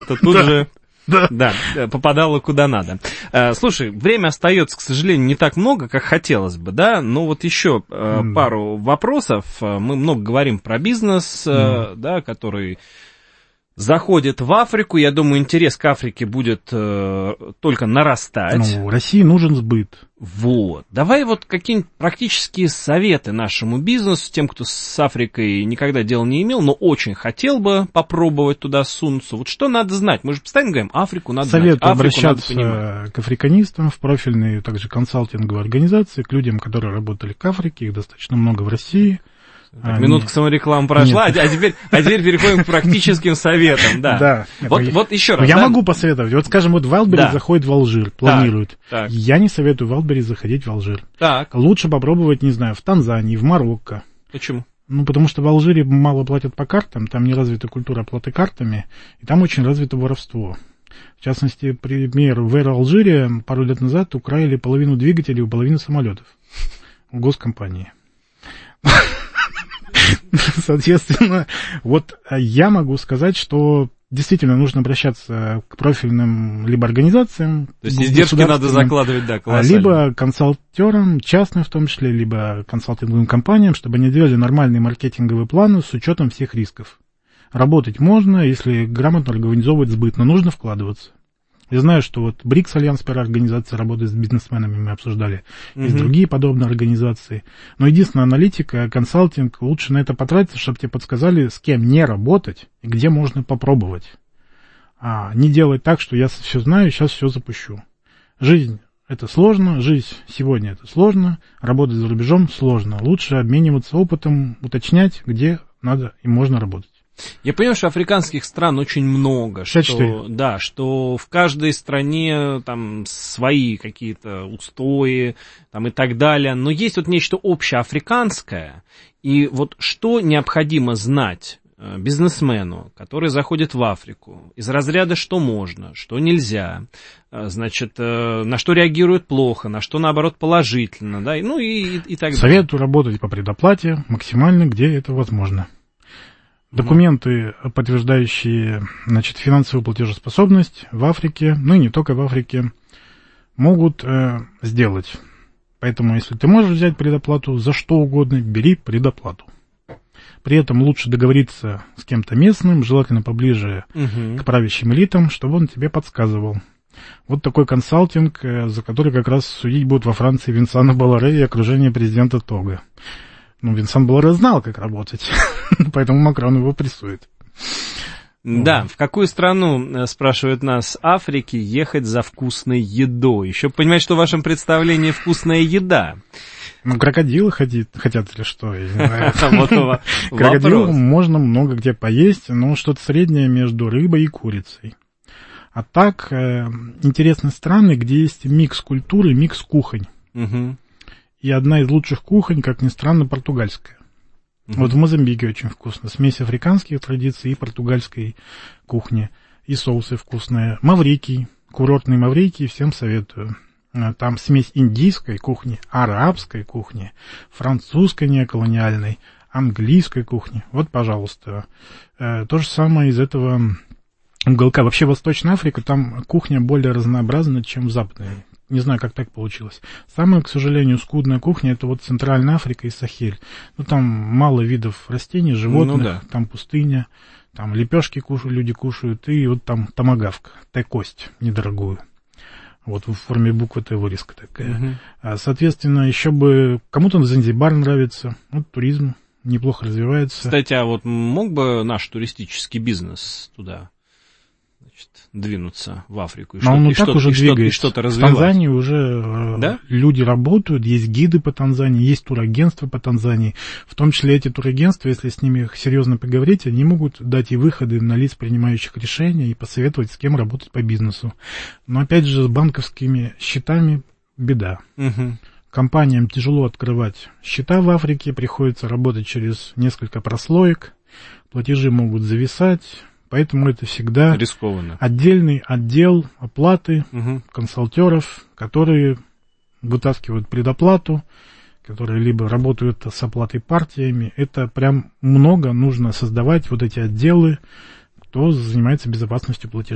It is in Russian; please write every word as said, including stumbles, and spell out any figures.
то тут же... Да. да, попадало куда надо. Слушай, время остается, к сожалению, не так много, как хотелось бы, да, но вот еще mm. пару вопросов. Мы много говорим про бизнес, mm. да, который заходит в Африку. Я думаю, интерес к Африке будет э, только нарастать. Ну, России нужен сбыт. Вот. Давай вот какие-нибудь практические советы нашему бизнесу, тем, кто с Африкой никогда дела не имел, но очень хотел бы попробовать туда сунуться. Вот что надо знать? Мы же постоянно говорим, Африку надо Советую знать. Африку обращаться надо понимать. К африканистам, в профильные также консалтинговые организации, к людям, которые работали к Африке, их достаточно много в России. Так, а, минутка саморекламы прошла, а теперь, а теперь переходим к практическим советам. Да. да. Вот, я, вот еще раз. Я да? могу посоветовать. Вот, скажем, вот Wildberries да. заходит в Алжир, планирует. Так, так. Я не советую Wildberries заходить в Алжир. Так. Лучше попробовать, не знаю, в Танзании, в Марокко. Почему? Ну, потому что в Алжире мало платят по картам, там не развита культура оплаты картами, и там очень развито воровство. В частности, пример, в Air Алжире пару лет назад украли половину двигателей у половины самолетов у госкомпании. Соответственно, вот я могу сказать, что действительно нужно обращаться к профильным либо организациям. То есть издержки надо закладывать, да, колоссально. Либо консалтерам, частным в том числе, либо консалтинговым компаниям, чтобы они делали нормальные маркетинговые планы с учетом всех рисков. Работать можно, если грамотно организовывать сбыт, но нужно вкладываться. Я знаю, что вот БРИКС, Альянс первая организация, работает с бизнесменами, мы обсуждали. Есть mm-hmm. другие подобные организации. Но единственная аналитика, консалтинг, лучше на это потратиться, чтобы тебе подсказали, с кем не работать и где можно попробовать. А не делать так, что я все знаю, сейчас все запущу. Жизнь — это сложно, жизнь сегодня — это сложно, работать за рубежом сложно. Лучше обмениваться опытом, уточнять, где надо и можно работать. Я понимаю, что африканских стран очень много, что, да, что в каждой стране там свои какие-то устои там, и так далее, но есть вот нечто общеафриканское, и вот что необходимо знать бизнесмену, который заходит в Африку, из разряда что можно, что нельзя, значит, на что реагирует плохо, на что, наоборот, положительно, да, ну и, и так далее. Советую работать по предоплате максимально, где это возможно. Документы, подтверждающие, значит, финансовую платежеспособность в Африке, ну и не только в Африке, могут э, сделать. Поэтому, если ты можешь взять предоплату за что угодно, бери предоплату. При этом лучше договориться с кем-то местным, желательно поближе угу. к правящим элитам, чтобы он тебе подсказывал. Вот такой консалтинг, за который как раз судить будут во Франции Винсана Боларе и окружение президента Того. Ну, Винсан Боларе знал, как работать, поэтому Макрон его прессует. Да, в какую страну, спрашивают нас, Африки, ехать за вкусной едой? Еще понимаете, что в вашем представлении вкусная еда? Ну, крокодилы хотят, хотят или что, я не знаю. Крокодилу можно много где поесть, но что-то среднее между рыбой и курицей. А так, интересны страны, где есть микс культуры, микс кухонь. И одна из лучших кухонь, как ни странно, португальская. Mm-hmm. Вот в Мозамбике очень вкусно. Смесь африканских традиций и португальской кухни. И соусы вкусные. Маврикий, курортный Маврикий, всем советую. Там смесь индийской кухни, арабской кухни, французской неоколониальной, английской кухни. Вот, пожалуйста. То же самое из этого уголка. Вообще Восточная Африка, там кухня более разнообразна, чем в Западной. Не знаю, как так получилось. Самая, к сожалению, скудная кухня — это вот Центральная Африка и Сахель. Ну, там мало видов растений, животных, ну, да. Там пустыня, там лепешки кушают, люди кушают, и вот там томагавк, Т-кость недорогую. Вот в форме буквы Т вырезка такая. Угу. А, соответственно, еще бы кому-то Занзибар нравится, вот туризм неплохо развивается. Кстати, а вот мог бы наш туристический бизнес туда двинуться в Африку и, что, и, что, что, и, что, и что-то развивать. В Танзании уже да? люди работают, есть гиды по Танзании, есть турагентства по Танзании. В том числе эти турагентства, если с ними серьезно поговорить, они могут дать и выходы на лиц, принимающих решения, и посоветовать, с кем работать по бизнесу. Но опять же, с банковскими счетами беда. Угу. Компаниям тяжело открывать счета в Африке, приходится работать через несколько прослоек, платежи могут зависать. Поэтому это всегда рискованно. Отдельный отдел оплаты угу. консалтеров, которые вытаскивают предоплату, которые либо работают с оплатой партиями. Это прям много нужно создавать, вот эти отделы, кто занимается безопасностью платежей.